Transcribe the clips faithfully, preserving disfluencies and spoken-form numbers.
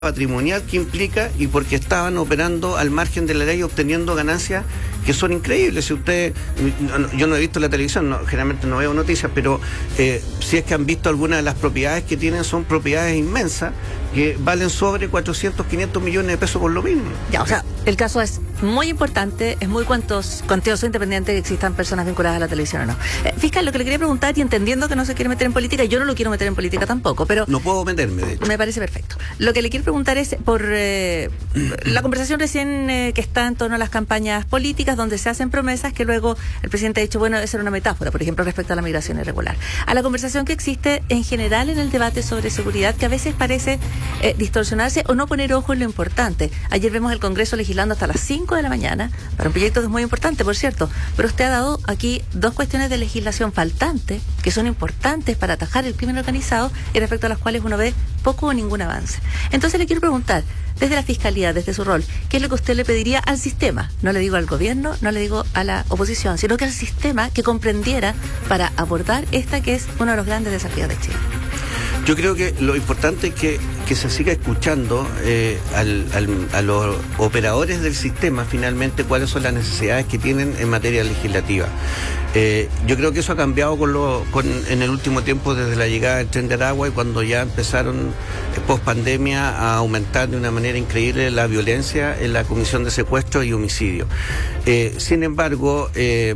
patrimonial que implica y porque estaban operando al margen de la ley obteniendo ganancias que son increíbles. Si usted, yo no he visto la televisión, no, generalmente no veo noticias, pero eh, si es que han visto algunas de las propiedades que tienen, son propiedades inmensas que valen sobre cuatrocientos, quinientos millones de pesos por lo mismo. Ya, o sea, el caso es muy importante, es muy cuantos, cuantioso, independiente de que existan personas vinculadas a la televisión o no. Eh, fiscal, lo que le quería preguntar, y entendiendo que no se quiere meter en política, yo no lo quiero meter en política tampoco, pero... No puedo meterme, de hecho. Me parece perfecto. Lo que le quiero preguntar es por eh, la conversación recién eh, que está en torno a las campañas políticas, donde se hacen promesas que luego el presidente ha dicho, bueno, esa era una metáfora, por ejemplo, respecto a la migración irregular. A la conversación que existe en general en el debate sobre seguridad, que a veces parece eh, distorsionarse o no poner ojo en lo importante. Ayer vemos el Congreso legislando hasta las cinco de la mañana, para un proyecto que es muy importante, por cierto, pero usted ha dado aquí dos cuestiones de legislación faltante, que son importantes para atajar el crimen organizado y respecto a las cuales uno ve poco o ningún avance. Entonces le quiero preguntar, desde la Fiscalía, desde su rol, ¿qué es lo que usted le pediría al sistema? No le digo al gobierno, no le digo a la oposición, sino que al sistema que comprendiera para abordar esta que es uno de los grandes desafíos de Chile. Yo creo que lo importante es que, que se siga escuchando eh, al, al, a los operadores del sistema finalmente cuáles son las necesidades que tienen en materia legislativa. Eh, yo creo que eso ha cambiado con lo, con, en el último tiempo desde la llegada del Tren de Aragua y cuando ya empezaron eh, post pandemia a aumentar de una manera increíble la violencia en la comisión de secuestro y homicidio. Eh, sin embargo, eh,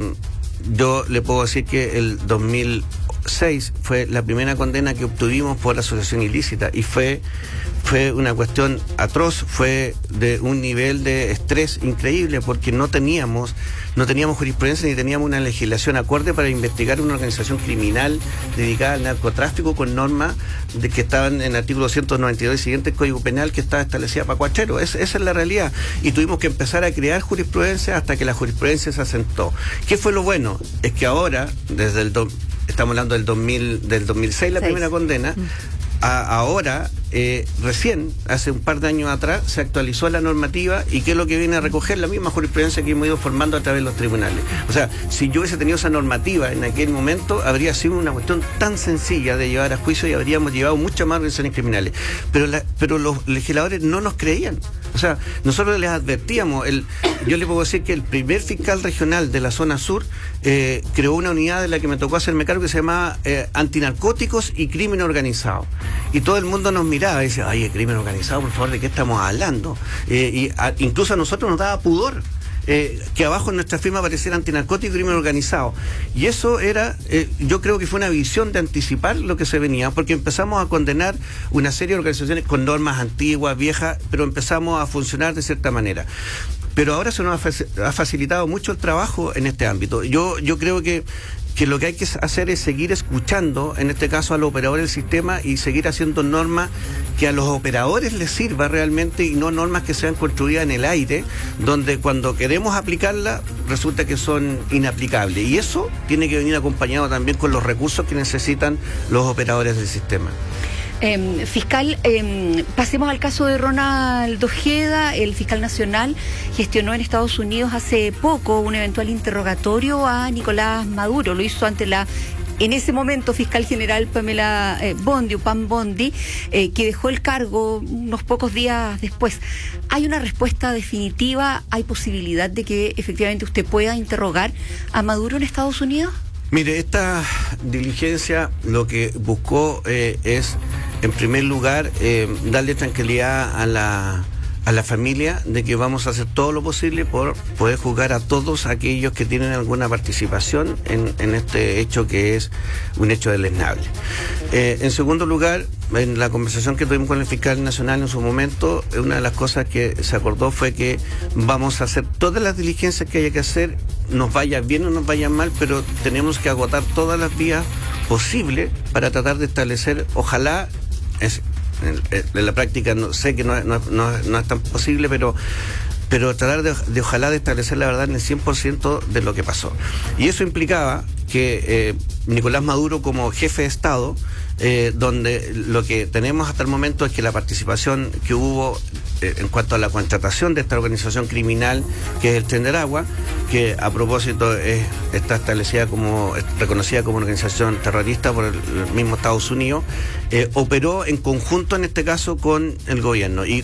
yo le puedo decir que el dos mil seis fue la primera condena que obtuvimos por asociación ilícita y fue fue una cuestión atroz, fue de un nivel de estrés increíble porque no teníamos no teníamos jurisprudencia ni teníamos una legislación acorde para investigar una organización criminal dedicada al narcotráfico con normas de que estaban en el artículo ciento noventa y dos y siguiente del Código Penal que estaba establecida para cuacheros. Es, esa es la realidad y tuvimos que empezar a crear jurisprudencia hasta que la jurisprudencia se asentó. ¿Qué fue lo bueno? Es que ahora, desde el do, estamos hablando del dos mil, del dos mil seis la Seis. primera condena, mm. a, ahora eh, recién, hace un par de años atrás, se actualizó la normativa y ¿qué es lo que viene a recoger? La misma jurisprudencia que hemos ido formando a través de los tribunales. O sea, si yo hubiese tenido esa normativa en aquel momento, habría sido una cuestión tan sencilla de llevar a juicio y habríamos llevado muchas más organizaciones criminales. Pero, la, pero los legisladores no nos creían. O sea, nosotros les advertíamos, el, yo le puedo decir que el primer fiscal regional de la zona sur eh, creó una unidad de la que me tocó hacerme cargo que se llamaba eh, Antinarcóticos y Crimen Organizado. Y todo el mundo nos miraba y decía, ay, el crimen organizado, por favor, ¿de qué estamos hablando? Eh, y a, incluso a nosotros nos daba pudor. Eh, que abajo en nuestra firma apareciera antinarcótico y crimen organizado. Y eso era, eh, yo creo que fue una visión de anticipar lo que se venía, porque empezamos a condenar una serie de organizaciones con normas antiguas, viejas, pero empezamos a funcionar de cierta manera. Pero ahora se nos ha facilitado mucho el trabajo en este ámbito. Yo, yo creo que que lo que hay que hacer es seguir escuchando, en este caso a los operadores del sistema, y seguir haciendo normas que a los operadores les sirva realmente y no normas que sean construidas en el aire, donde cuando queremos aplicarlas resulta que son inaplicables. Y eso tiene que venir acompañado también con los recursos que necesitan los operadores del sistema. Eh, fiscal, eh, pasemos al caso de Ronald Ojeda. El fiscal nacional gestionó en Estados Unidos hace poco un eventual interrogatorio a Nicolás Maduro. Lo hizo ante la, en ese momento, fiscal general Pamela eh, Bondi, o Pam Bondi, eh, que dejó el cargo unos pocos días después. ¿Hay una respuesta definitiva? ¿Hay posibilidad de que efectivamente usted pueda interrogar a Maduro en Estados Unidos? Mire, esta diligencia lo que buscó eh, es, en primer lugar, eh, darle tranquilidad a la, a la familia de que vamos a hacer todo lo posible por poder juzgar a todos aquellos que tienen alguna participación en, en este hecho que es un hecho deleznable. Eh, en segundo lugar, en la conversación que tuvimos con el fiscal nacional en su momento, una de las cosas que se acordó fue que vamos a hacer todas las diligencias que haya que hacer, nos vaya bien o nos vaya mal, pero tenemos que agotar todas las vías posibles para tratar de establecer, ojalá, es, en, en la práctica no sé que no, no, no, no es tan posible, pero pero tratar de, de ojalá de establecer la verdad en el cien por ciento de lo que pasó. Y eso implicaba que eh, Nicolás Maduro, como jefe de Estado, eh, donde lo que tenemos hasta el momento es que la participación que hubo eh, en cuanto a la contratación de esta organización criminal que es el Tren de Aragua, que a propósito es, está establecida como, reconocida como una organización terrorista por el mismo Estados Unidos, eh, operó en conjunto en este caso con el gobierno. Y